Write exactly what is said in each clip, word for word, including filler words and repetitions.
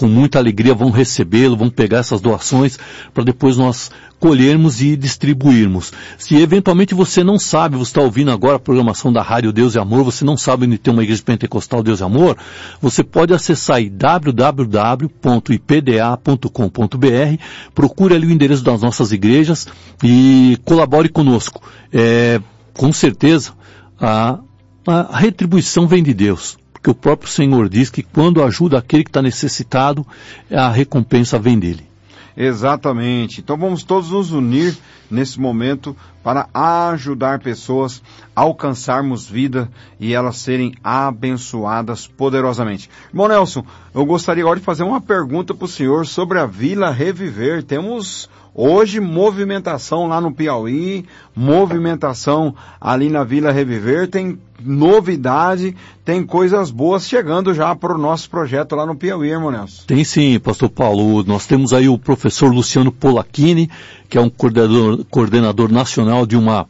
com muita alegria vão recebê-lo, vão pegar essas doações para depois nós colhermos e distribuirmos. Se eventualmente você não sabe, você está ouvindo agora a programação da Rádio Deus e Amor, você não sabe onde tem uma igreja pentecostal Deus e Amor, você pode acessar aí w w w ponto i p d a ponto com ponto b r, procure ali o endereço das nossas igrejas e colabore conosco. É, com certeza, a, a retribuição vem de Deus. Porque o próprio Senhor diz que quando ajuda aquele que está necessitado, a recompensa vem dele. Exatamente. Então vamos todos nos unir nesse momento para ajudar pessoas a alcançarmos vida e elas serem abençoadas poderosamente. Irmão Nelson, eu gostaria agora de fazer uma pergunta para o senhor sobre a Vila Reviver. Temos hoje movimentação lá no Piauí, movimentação ali na Vila Reviver, tem novidade, tem coisas boas chegando já para o nosso projeto lá no Piauí, irmão Nelson. Tem sim, pastor Paulo. Nós temos aí o professor Luciano Polacchini, que é um coordenador, coordenador nacional de uma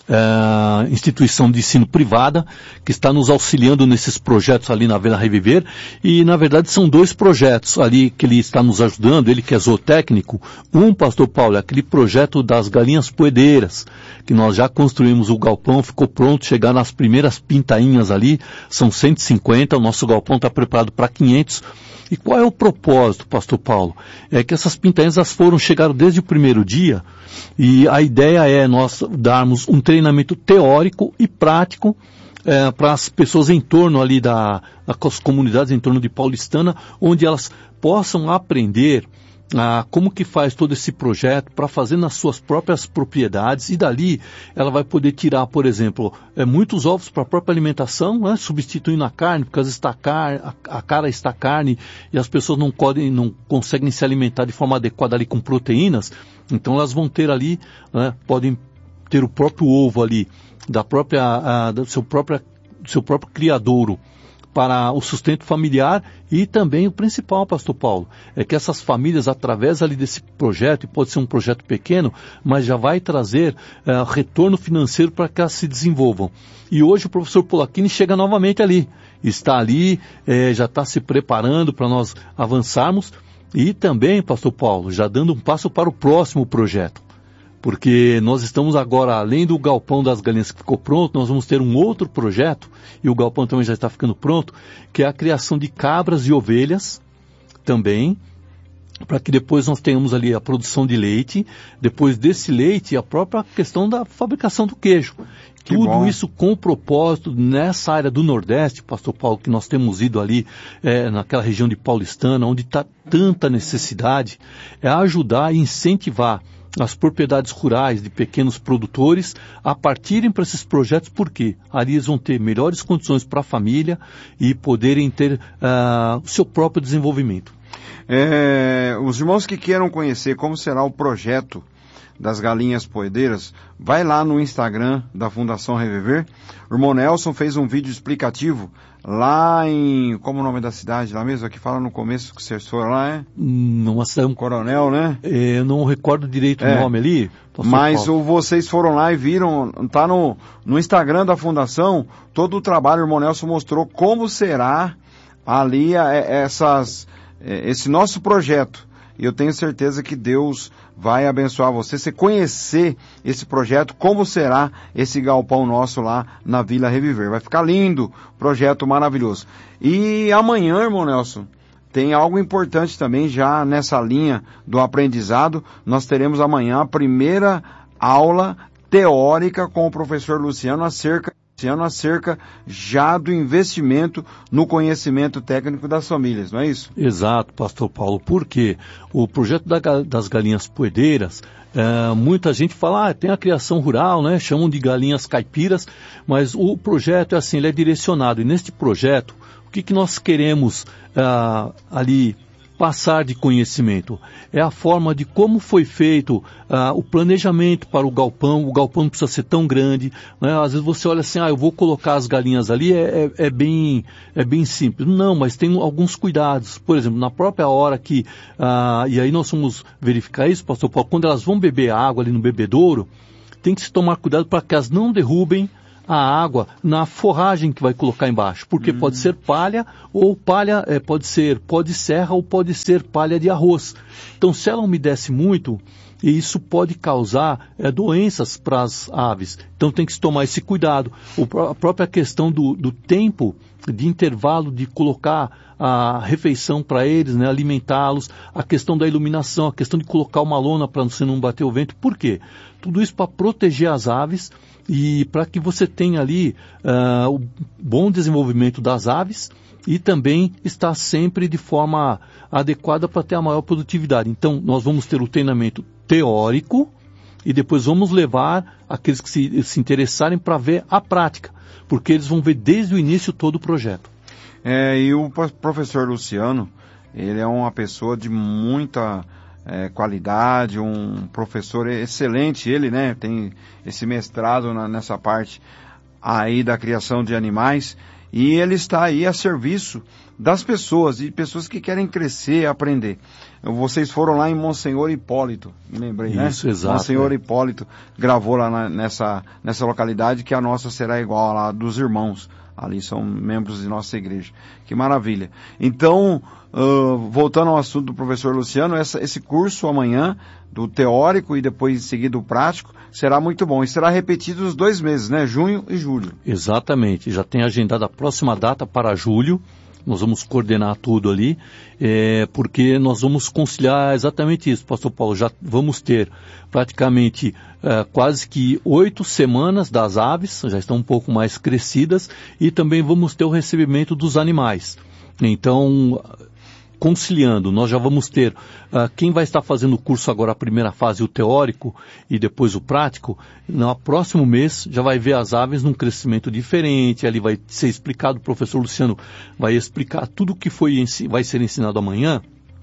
Uh, instituição de ensino privada, que está nos auxiliando nesses projetos ali na Vila Reviver, e na verdade são dois projetos ali que ele está nos ajudando, ele que é zootécnico. Um, pastor Paulo, é aquele projeto das galinhas poedeiras, que nós já construímos o galpão, ficou pronto, chegar nas primeiras pintainhas ali, são cento e cinquenta, o nosso galpão está preparado para quinhentos. E qual é o propósito, pastor Paulo? É que essas pintainhas elas foram, chegaram desde o primeiro dia, e a ideia é nós darmos um treinamento teórico e prático é, para as pessoas em torno ali da, das comunidades em torno de Paulistana, onde elas possam aprender Ah, como que faz todo esse projeto para fazer nas suas próprias propriedades, e dali ela vai poder tirar, por exemplo, é, muitos ovos para a própria alimentação, né, substituindo a carne, porque às vezes está car- a, a cara está carne e as pessoas não, podem, não conseguem se alimentar de forma adequada ali com proteínas, então elas vão ter ali, né, podem ter o próprio ovo ali, da própria, a, do seu próprio, do seu próprio criadouro, para o sustento familiar. E também o principal, pastor Paulo, é que essas famílias, através ali desse projeto, e pode ser um projeto pequeno, mas já vai trazer uh, retorno financeiro para que elas se desenvolvam. E hoje o professor Polacchini chega novamente ali, está ali, eh, já está se preparando para nós avançarmos, e também, pastor Paulo, já dando um passo para o próximo projeto. Porque nós estamos agora, além do galpão das galinhas que ficou pronto, nós vamos ter um outro projeto, e o galpão também já está ficando pronto, que é a criação de cabras e ovelhas também, para que depois nós tenhamos ali a produção de leite, depois desse leite a própria questão da fabricação do queijo. Que Tudo bom. Isso com o propósito, nessa área do Nordeste, pastor Paulo, que nós temos ido ali, é, naquela região de Paulistana, onde está tanta necessidade, é ajudar e incentivar as propriedades rurais de pequenos produtores a partirem para esses projetos, porque ali eles vão ter melhores condições para a família e poderem ter uh, o seu próprio desenvolvimento. É, os irmãos que queiram conhecer como será o projeto das galinhas poedeiras, vai lá no Instagram da Fundação Reviver. O irmão Nelson fez um vídeo explicativo lá em, como é o nome da cidade lá mesmo? Aqui fala no começo que vocês foram lá, é? Não, é um Coronel, né? É, eu não recordo direito é, o nome ali. Mas o, vocês foram lá e viram, tá no, no Instagram da Fundação, todo o trabalho, o irmão Nelson mostrou como será ali a, essas, esse nosso projeto. E eu tenho certeza que Deus vai abençoar você. Você conhecer esse projeto, como será esse galpão nosso lá na Vila Reviver. Vai ficar lindo, projeto maravilhoso. E amanhã, irmão Nelson, tem algo importante também já nessa linha do aprendizado. Nós teremos amanhã a primeira aula teórica com o professor Luciano acerca ano acerca já do investimento no conhecimento técnico das famílias, não é isso? Exato, pastor Paulo, porque o projeto da, das galinhas poedeiras, é, muita gente fala, ah, tem a criação rural, né, chamam de galinhas caipiras, mas o projeto é assim, ele é direcionado, e neste projeto, o que, que nós queremos ah, ali passar de conhecimento? É a forma de como foi feito uh, o planejamento para o galpão. O galpão não precisa ser tão grande, né? Às vezes você olha assim, ah, eu vou colocar as galinhas ali, é, é, é, bem, é bem simples. Não, mas tem alguns cuidados. Por exemplo, na própria hora que, uh, e aí nós vamos verificar isso, pastor Paulo, quando elas vão beber água ali no bebedouro, tem que se tomar cuidado para que elas não derrubem a água na forragem que vai colocar embaixo, porque hum. pode ser palha ou palha, é, pode ser pó de serra ou pode ser palha de arroz. Então, se ela umedece muito, isso pode causar é, doenças para as aves. Então, tem que se tomar esse cuidado. O, a própria questão do, do tempo de intervalo de colocar a refeição para eles, né, alimentá-los, a questão da iluminação, a questão de colocar uma lona para você não bater o vento. Por quê? Tudo isso para proteger as aves e para que você tenha ali uh, o bom desenvolvimento das aves e também estar sempre de forma adequada para ter a maior produtividade. Então, nós vamos ter o treinamento teórico e depois vamos levar aqueles que se, se interessarem para ver a prática, porque eles vão ver desde o início todo o projeto. É, e o professor Luciano, ele é uma pessoa de muita é, qualidade, um professor excelente, ele, né, tem esse mestrado na, nessa parte aí da criação de animais, e ele está aí a serviço das pessoas, e pessoas que querem crescer, aprender. Vocês foram lá em Monsenhor Hipólito, me lembrei, né? Isso, exato. Monsenhor é. Hipólito gravou lá na, nessa, nessa localidade, que a nossa será igual a lá dos irmãos. Ali são membros de nossa igreja. Que maravilha. Então, uh, voltando ao assunto do professor Luciano, essa, esse curso amanhã, do teórico e depois em seguida o prático, será muito bom. E será repetido os dois meses, né? Junho e julho. Exatamente. Já tem agendada a próxima data para julho. Nós vamos coordenar tudo ali, é, porque nós vamos conciliar exatamente isso, pastor Paulo. Já vamos ter praticamente é, quase que oito semanas das aves, já estão um pouco mais crescidas, e também vamos ter o recebimento dos animais. Então, conciliando, nós já vamos ter uh, quem vai estar fazendo o curso agora, a primeira fase, o teórico, e depois o prático, no próximo mês já vai ver as aves num crescimento diferente, ali vai ser explicado, o professor Luciano vai explicar tudo o que foi, vai ser ensinado amanhã.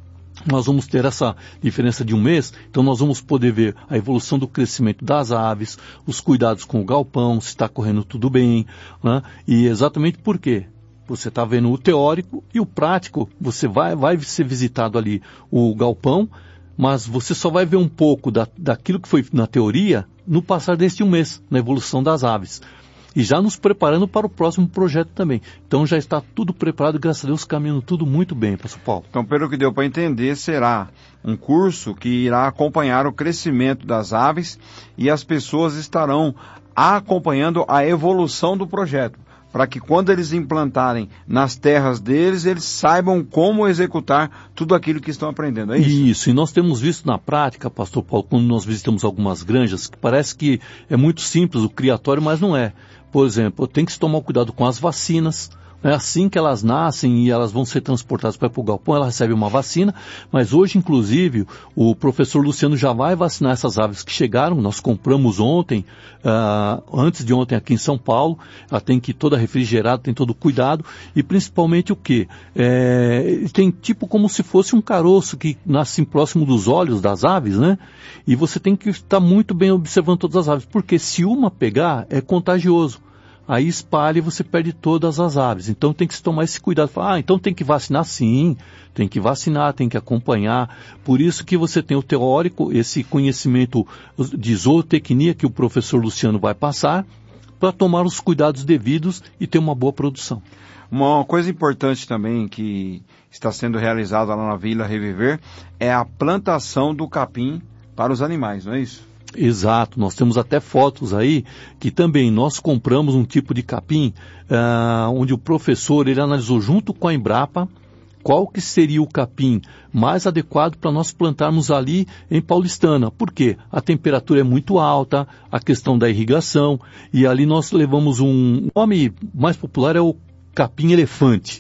Nós vamos ter essa diferença de um mês, então nós vamos poder ver a evolução do crescimento das aves, os cuidados com o galpão, se está correndo tudo bem, né? E exatamente por quê? Você está vendo o teórico e o prático, você vai, vai ser visitado ali o galpão, mas você só vai ver um pouco da, daquilo que foi na teoria no passar deste um mês, na evolução das aves. E já nos preparando para o próximo projeto também. Então já está tudo preparado, graças a Deus, caminhando tudo muito bem, pastor Paulo. Então, pelo que deu para entender, será um curso que irá acompanhar o crescimento das aves e as pessoas estarão acompanhando a evolução do projeto, para que quando eles implantarem nas terras deles, eles saibam como executar tudo aquilo que estão aprendendo, é isso? Isso, e nós temos visto na prática, pastor Paulo, quando nós visitamos algumas granjas, que parece que é muito simples o criatório, mas não é. Por exemplo, tem que se tomar cuidado com as vacinas. É assim que elas nascem e elas vão ser transportadas para o galpão, ela recebe uma vacina, mas hoje, inclusive, o professor Luciano já vai vacinar essas aves que chegaram, nós compramos ontem, uh, antes de ontem aqui em São Paulo, ela tem que ir toda refrigerada, tem todo cuidado, e principalmente o quê? É, tem tipo como se fosse um caroço que nasce próximo dos olhos das aves, né? E você tem que estar muito bem observando todas as aves, porque se uma pegar, é contagioso. Aí espalha e você perde todas as aves. Então tem que se tomar esse cuidado. Falar, ah, então tem que vacinar sim, tem que vacinar, tem que acompanhar. Por isso que você tem o teórico, esse conhecimento de zootecnia que o professor Luciano vai passar, para tomar os cuidados devidos e ter uma boa produção. Uma coisa importante também que está sendo realizada lá na Vila Reviver é a plantação do capim para os animais, não é isso? Exato, nós temos até fotos aí que também nós compramos um tipo de capim uh, onde o professor ele analisou junto com a Embrapa qual que seria o capim mais adequado para nós plantarmos ali em Paulistana. Por quê? A temperatura é muito alta, a questão da irrigação, e ali nós levamos um... O nome mais popular é o capim elefante.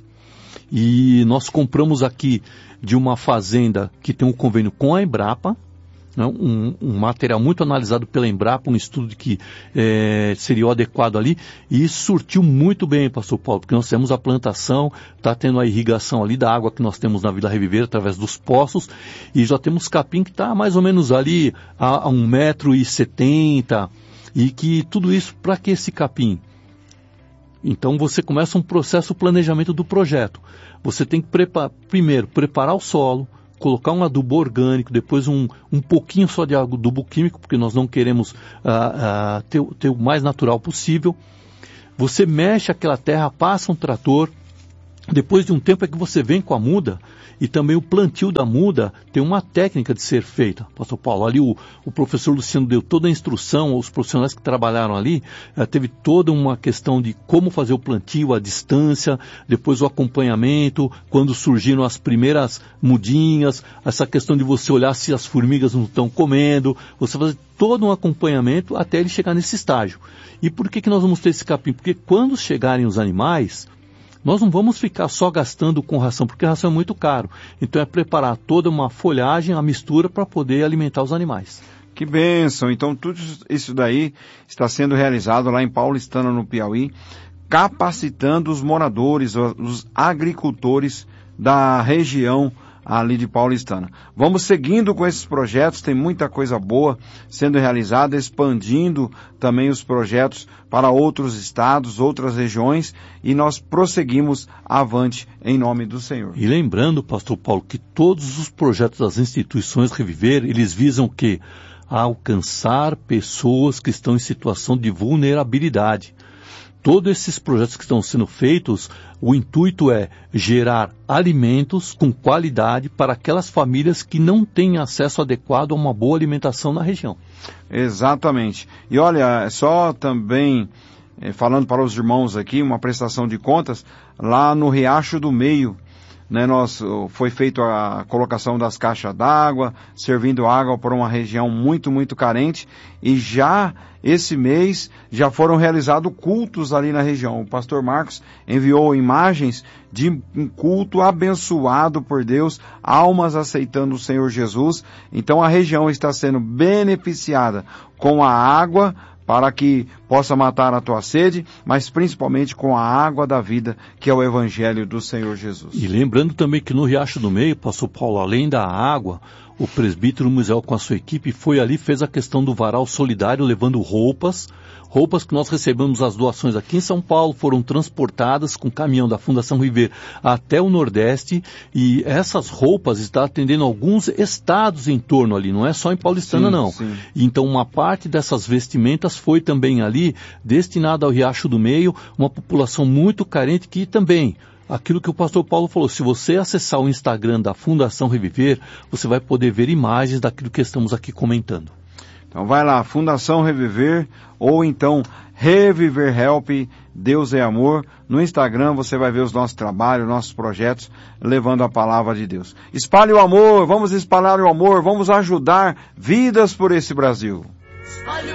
E nós compramos aqui de uma fazenda que tem um convênio com a Embrapa, Um, um material muito analisado pela Embrapa, um estudo que é, seria o adequado ali, e isso surtiu muito bem, pastor Paulo, porque nós temos a plantação, está tendo a irrigação ali da água que nós temos na Vila Reviver, através dos poços, e já temos capim que está mais ou menos ali a, a um metro e setenta, e que tudo isso, para que esse capim? Então você começa um processo de planejamento do projeto. Você tem que preparar, primeiro, preparar o solo, colocar um adubo orgânico, depois um, um pouquinho só de adubo químico, porque nós não queremos uh, uh, ter, ter o mais natural possível. Você mexe aquela terra, passa um trator, depois de um tempo é que você vem com a muda, e também o plantio da muda tem uma técnica de ser feita. Pastor Paulo, ali o, o professor Luciano deu toda a instrução aos profissionais que trabalharam ali, eh, teve toda uma questão de como fazer o plantio, a distância, depois o acompanhamento, quando surgiram as primeiras mudinhas, essa questão de você olhar se as formigas não estão comendo, você fazer todo um acompanhamento até ele chegar nesse estágio. E por que que nós vamos ter esse capim? Porque quando chegarem os animais, nós não vamos ficar só gastando com ração, porque a ração é muito caro. Então é preparar toda uma folhagem, a mistura para poder alimentar os animais. Que bênção! Então tudo isso daí está sendo realizado lá em Paulistana, no Piauí, capacitando os moradores, os agricultores da região ali de Paulistana. Vamos seguindo com esses projetos, tem muita coisa boa sendo realizada, expandindo também os projetos para outros estados, outras regiões, e nós prosseguimos avante em nome do Senhor. E lembrando, pastor Paulo, que todos os projetos das instituições Reviver, eles visam o quê? Alcançar pessoas que estão em situação de vulnerabilidade. Todos esses projetos que estão sendo feitos, o intuito é gerar alimentos com qualidade para aquelas famílias que não têm acesso adequado a uma boa alimentação na região. Exatamente. E olha, só também eh, falando para os irmãos aqui, uma prestação de contas, lá no Riacho do Meio, né, nós, foi feita a colocação das caixas d'água, servindo água para uma região muito, muito carente, e já esse mês já foram realizados cultos ali na região. O pastor Marcos enviou imagens de um culto abençoado por Deus, almas aceitando o Senhor Jesus. Então a região está sendo beneficiada com a água, para que possa matar a tua sede, mas principalmente com a água da vida, que é o Evangelho do Senhor Jesus. E lembrando também que no Riacho do Meio, pastor Paulo, além da água, o presbítero Muzel com a sua equipe foi ali, fez a questão do varal solidário, levando roupas, roupas que nós recebemos as doações aqui em São Paulo, foram transportadas com caminhão da Fundação River até o Nordeste, e essas roupas estão atendendo alguns estados em torno ali, não é só em Paulistana, sim, não. Sim. Então uma parte dessas vestimentas foi também ali destinada ao Riacho do Meio, uma população muito carente que também, aquilo que o pastor Paulo falou, se você acessar o Instagram da Fundação Reviver, você vai poder ver imagens daquilo que estamos aqui comentando. Então vai lá, Fundação Reviver, ou então Reviver Help, Deus é Amor. No Instagram você vai ver os nossos trabalhos, nossos projetos, levando a palavra de Deus. Espalhe o amor, vamos espalhar o amor, vamos ajudar vidas por esse Brasil. Espalhe